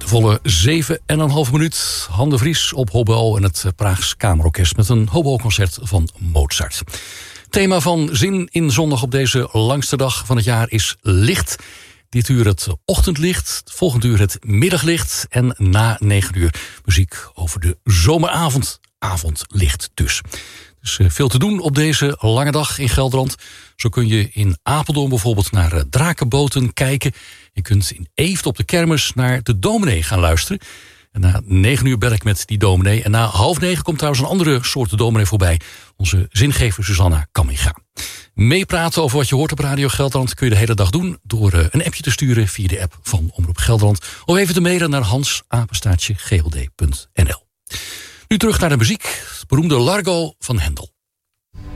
Volle 7,5 minuut. Han de Vries op hobo en het Praags Kamerorkest met een hobo-concert van Mozart. Thema van Zin in Zondag op deze langste dag van het jaar is licht. Dit uur het ochtendlicht, volgend uur het middaglicht en na 9 uur muziek over de zomeravond. Avondlicht dus. Dus veel te doen op deze lange dag in Gelderland. Zo kun je in Apeldoorn bijvoorbeeld naar drakenboten kijken. Je kunt in Eeft op de kermis naar de dominee gaan luisteren. En na 9 uur bel ik met die dominee. En na 8:30 komt trouwens een andere soort dominee voorbij. Onze zingever Susanna Kamminga. Meepraten over wat je hoort op Radio Gelderland kun je de hele dag doen door een appje te sturen via de app van Omroep Gelderland. Of even te mailen naar hans@gld.nl. Nu terug naar de muziek. Het beroemde Largo van Hendel.